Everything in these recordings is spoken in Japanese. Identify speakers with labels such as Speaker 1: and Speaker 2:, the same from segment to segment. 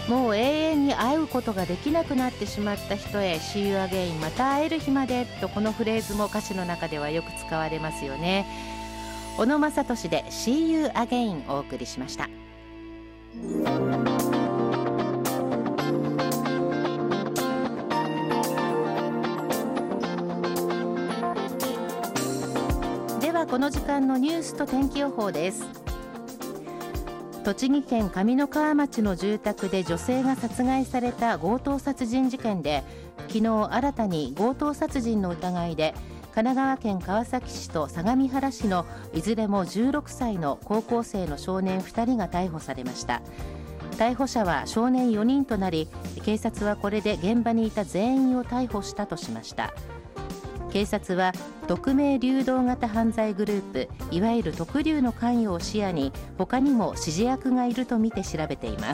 Speaker 1: もう永遠に会うことができなくなってしまった人へ See you again また会える日までと、このフレーズも歌詞の中ではよく使われますよね。小野正俊で See you again お送りしました。ではこの時間のニュースと天気予報です。栃木県上三川町の住宅で女性が殺害された強盗殺人事件で、昨日新たに強盗殺人の疑いで神奈川県川崎市と相模原市のいずれも16歳の高校生の少年2人が逮捕されました。逮捕者は少年4人となり、警察はこれで現場にいた全員を逮捕したとしました。警察は匿名流動型犯罪グループ、いわゆる特流の関与を視野に他にも指示役がいるとみて調べています。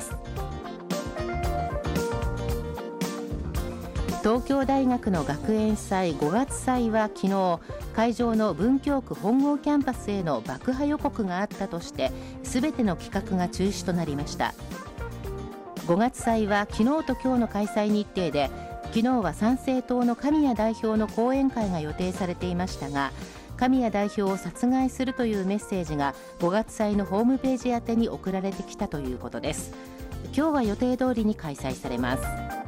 Speaker 1: 東京大学の学園祭5月祭は昨日、会場の文京区本郷キャンパスへの爆破予告があったとして全ての企画が中止となりました。5月祭は昨日と今日の開催日程で、昨日は参政党の神谷代表の講演会が予定されていましたが、神谷代表を殺害するというメッセージが5月祭のホームページ宛てに送られてきたということです。今日は予定通りに開催されます。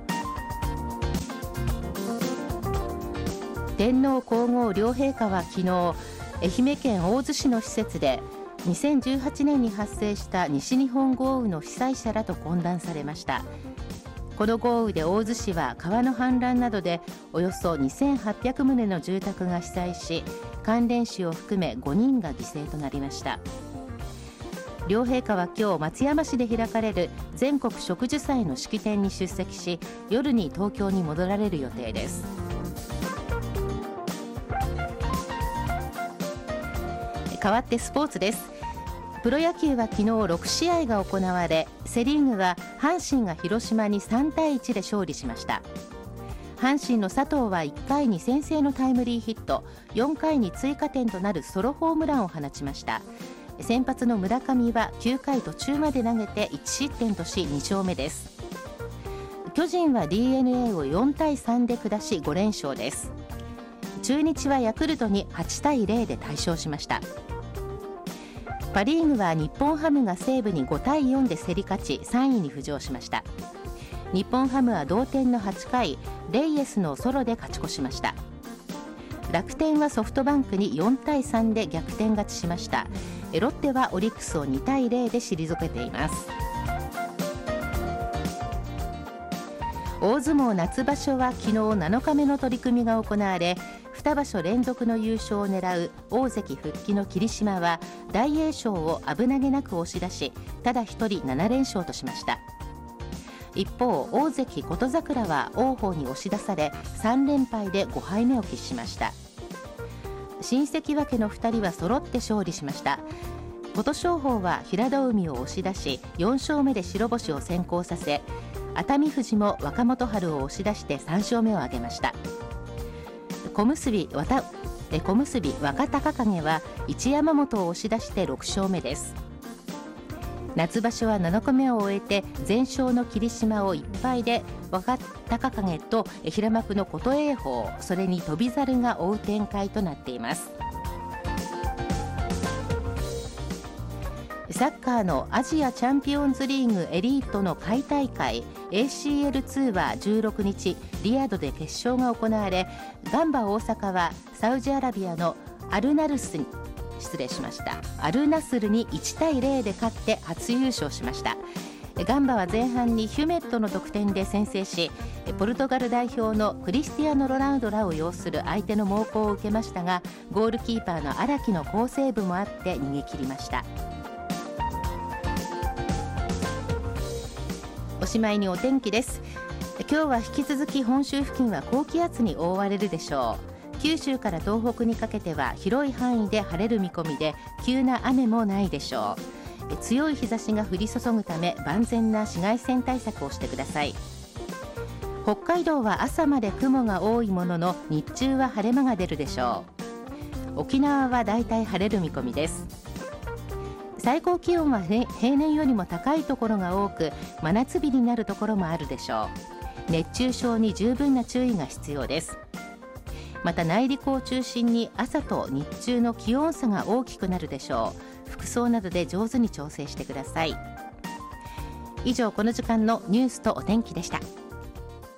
Speaker 1: 天皇皇后両陛下は昨日、愛媛県大洲市の施設で2018年に発生した西日本豪雨の被災者らと懇談されました。この豪雨で大洲市は川の氾濫などでおよそ2800棟の住宅が被災し、関連死を含め5人が犠牲となりました。両陛下は今日松山市で開かれる全国植樹祭の式典に出席し、夜に東京に戻られる予定です。変わってスポーツです。プロ野球は昨日6試合が行われ、セリーグは阪神が広島に3対1で勝利しました。阪神の佐藤は1回に先制のタイムリーヒット、4回に追加点となるソロホームランを放ちました。先発の村上は9回途中まで投げて1失点とし2勝目です。巨人は DNA を4対3で下し5連勝です。中日はヤクルトに8対0で大勝しました。パ・リーグは日本ハムが西武に5対4で競り勝ち3位に浮上しました。日本ハムは同点の8回、レイエスのソロで勝ち越しました。楽天はソフトバンクに4対3で逆転勝ちしました。ロッテはオリックスを2対0で退けています。大相撲夏場所は昨日7日目の取り組みが行われ、2場所連続の優勝を狙う大関復帰の霧島は大栄翔を危なげなく押し出し、ただ一人7連勝としました。一方、大関琴櫻は王鵬に押し出され3連敗で5敗目を喫しました。新関脇の2人は揃って勝利しました。琴勝峰は平戸海を押し出し4勝目で白星を先行させ、熱海富士も若元春を押し出して3勝目を挙げました。小結若隆景は一山本を押し出して6勝目です。夏場所は7日目を終えて全勝の霧島を1敗で若隆景と平幕の琴恵峰、それに翔猿が追う展開となっています。サッカーのアジアチャンピオンズリーグエリートの下位大会 ACL2 は16日リヤドで決勝が行われ、ガンバ大阪はサウジアラビアのアルナスルに1対0で勝って初優勝しました。ガンバは前半にヒュメットの得点で先制し、ポルトガル代表のクリスティアーノ・ロナウドらを擁する相手の猛攻を受けましたが、ゴールキーパーの荒木の好セーブもあって逃げ切りました。おしまいにお天気です。今日は引き続き本州付近は高気圧に覆われるでしょう。九州から東北にかけては広い範囲で晴れる見込みで、急な雨もないでしょう。強い日差しが降り注ぐため万全な紫外線対策をしてください。北海道は朝まで雲が多いものの日中は晴れ間が出るでしょう。沖縄はだいたい晴れる見込みです。 最高気温は平年よりも高いところが多く、真夏日になるところもあるでしょう。熱中症に十分な注意が必要です。また内陸を中心に朝と日中の気温差が大きくなるでしょう。服装などで上手に調整してください。以上、この時間のニュースとお天気でした。